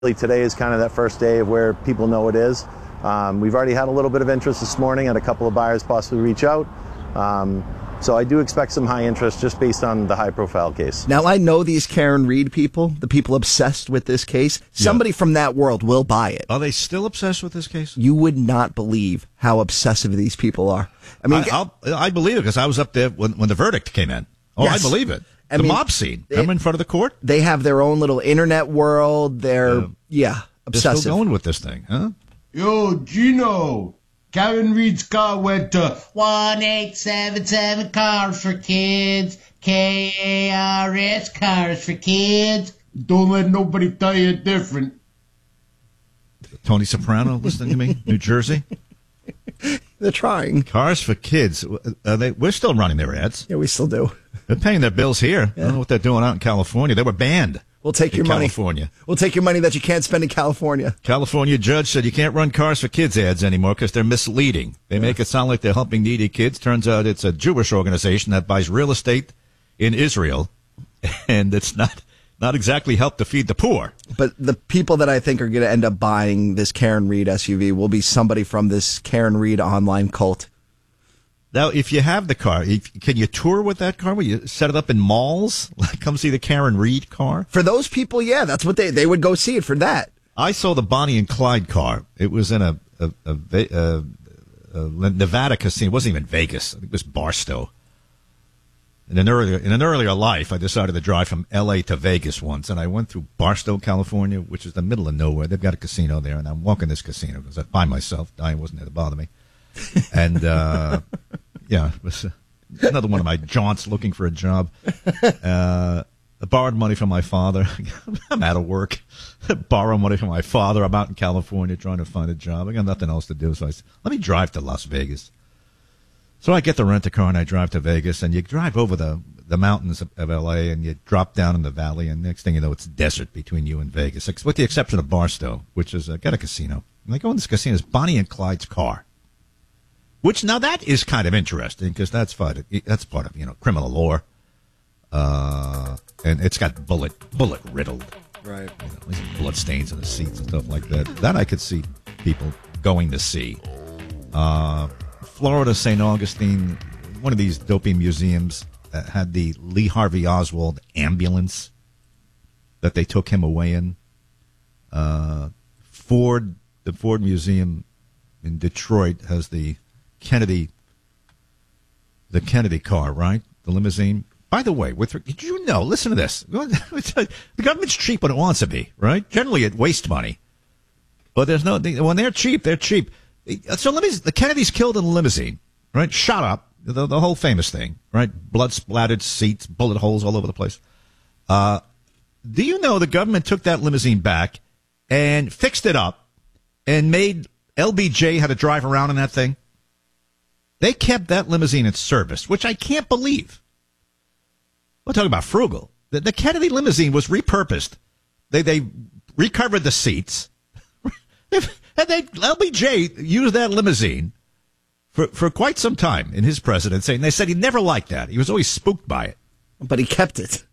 Today is kind of that first day of where people know it is. We've already had a little bit of interest this morning, and a couple of buyers possibly reach out. So I do expect some high interest just based on the high-profile case. Now, I know these Karen Read people, the people obsessed with this case. Somebody from that world will buy it. Are they still obsessed with this case? You would not believe how obsessive these people are. I mean, I believe it because I was up there when the verdict came in. Oh, yes. I believe it. The mob scene. Come in front of the court. They have their own little internet world. They're, obsessive. They're still going with this thing, huh? Yo, Gino. Karen Read's car went to 1877 Cars for Kids. KARS Cars for Kids. Don't let nobody tell you different. Tony Soprano listening to me? New Jersey? They're trying. Cars for Kids. We're still running their ads. Yeah, we still do. They're paying their bills here. Yeah. I don't know what they're doing out in California. They were banned. We'll take your money. California. We'll take your money that you can't spend in California. California judge said you can't run Cars for Kids ads anymore because they're misleading. They make it sound like they're helping needy kids. Turns out it's a Jewish organization that buys real estate in Israel, and it's not exactly help to feed the poor. But the people that I think are going to end up buying this Karen Read SUV will be somebody from this Karen Read online cult. Now, if you have the car, can you tour with that car? Will you set it up in malls? Like, come see the Karen Read car? For those people, yeah, that's what they would go see it for that. I saw the Bonnie and Clyde car. It was in a Nevada casino. It wasn't even Vegas. I think it was Barstow. In an earlier life, I decided to drive from L.A. to Vegas once, and I went through Barstow, California, which is the middle of nowhere. They've got a casino there, and I'm walking this casino because I'm by myself. Diane wasn't there to bother me. And, it was another one of my jaunts looking for a job. I borrowed money from my father. I'm out of work. Borrow money from my father. I'm out in California trying to find a job. I got nothing else to do, so I said, let me drive to Las Vegas. So I get to rent a car, and I drive to Vegas, and you drive over the mountains of L.A., and you drop down in the valley, and next thing you know, it's desert between you and Vegas, with the exception of Barstow, which is got a casino. And I go in this casino, it's Bonnie and Clyde's car. Which, now that is kind of interesting because that's part of criminal lore. And it's got bullet riddled. Right. Blood stains in the seats and stuff like that. That I could see people going to see. Florida, St. Augustine, one of these dopey museums had the Lee Harvey Oswald ambulance that they took him away in. The Ford Museum in Detroit has the Kennedy car, right? The limousine. By the way, did you know? Listen to this. The government's cheap when it wants to be, right? Generally, it wastes money, but when they're cheap, they're cheap. So the Kennedys killed in a limousine, right? Shot up, the whole famous thing, right? Blood splattered seats, bullet holes all over the place. Do you know the government took that limousine back and fixed it up and made LBJ had to drive around in that thing? They kept that limousine in service, which I can't believe. We're talking about frugal. The Kennedy limousine was repurposed. They recovered the seats. And LBJ used that limousine for quite some time in his presidency. And they said he never liked that. He was always spooked by it. But he kept it.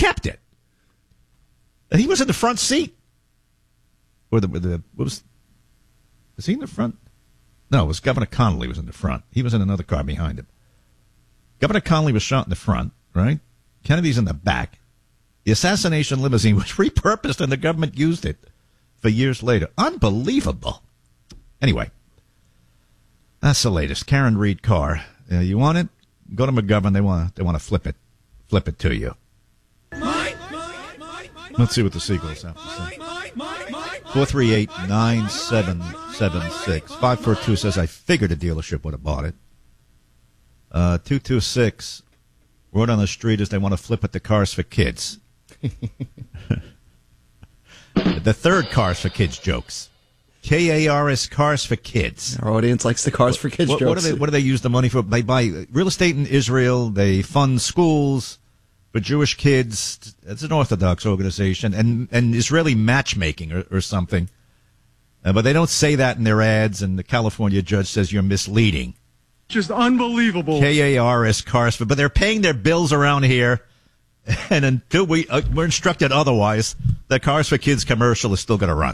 And he was in the front seat. Was he in the front? No, it was Governor Connolly was in the front. He was in another car behind him. Governor Connolly was shot in the front, right? Kennedy's in the back. The assassination limousine was repurposed and the government used it for years later. Unbelievable. Anyway, that's the latest. Karen Read car. You want it? Go to McGovern. They want to flip it to you. Let's see what the Seagulls have to say. 438-9776. 542 says, I figured a dealership would have bought it. 226, word on the street is they want to flip it to Cars for Kids. The third Cars for Kids jokes. KARS Cars for Kids. Our audience likes the Cars for Kids jokes. What do they use the money for? They buy real estate in Israel. They fund schools for Jewish kids. It's an Orthodox organization. And Israeli matchmaking or something. But they don't say that in their ads, and the California judge says you're misleading. Just unbelievable. KARS Cars, but they're paying their bills around here, And until we're instructed otherwise, the Cars for Kids commercial is still going to run.